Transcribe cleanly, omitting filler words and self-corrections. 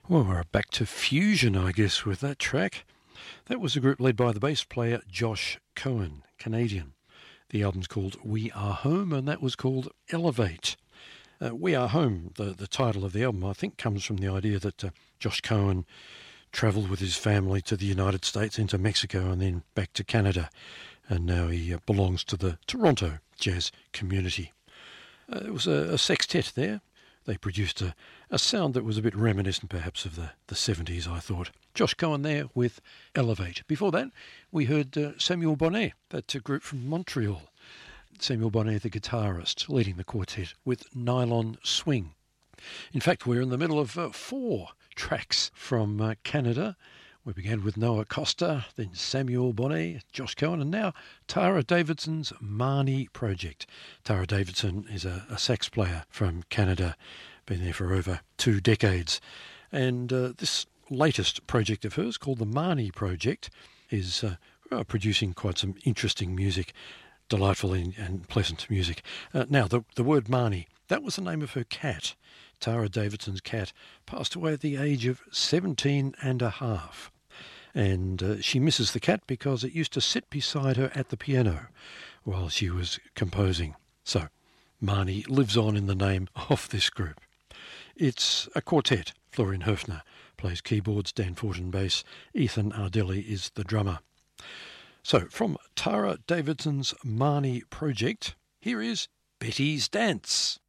Well, we're back to fusion, I guess, with that track. That was a group led by the bass player Josh Cohen, Canadian. The album's called We Are Home, and that was called Elevate. We Are Home, the title of the album, I think comes from the idea that Josh Cohen travelled with his family to the United States, into Mexico, and then back to Canada. And now he belongs to the Toronto jazz community. It was a sextet there. They produced a sound that was a bit reminiscent perhaps of the 70s, I thought. Josh Cohen there with Elevate. Before that, we heard Samuel Bonnet, that group from Montreal. Samuel Bonnet, the guitarist, leading the quartet with Nylon Swing. In fact, we're in the middle of 4 tracks from Canada. We began with Noah Costa, then Samuel Bonnet, Josh Cohen, and now Tara Davidson's Marnie Project. Tara Davidson is a sax player from Canada, been there for over 2 decades. And this latest project of hers, called the Marnie Project, is producing quite some interesting music, delightful and pleasant music. Now, the word Marnie, that was the name of her cat. Tara Davidson's cat passed away at the age of 17 and a half. And she misses the cat because it used to sit beside her at the piano while she was composing. So, Marnie lives on in the name of this group. It's a quartet. Florian Höfner plays keyboards, Dan Fortin bass, Ethan Ardelli is the drummer. So, from Tara Davidson's Marnie Project, here is Betty's Dance.